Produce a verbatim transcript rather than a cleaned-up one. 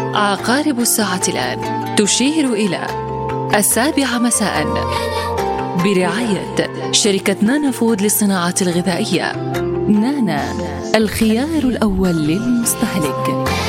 عقارب الساعة الآن تشير إلى السابعة مساء، برعاية شركة نانا فود للصناعة الغذائية. نانا، الخيار الأول للمستهلك.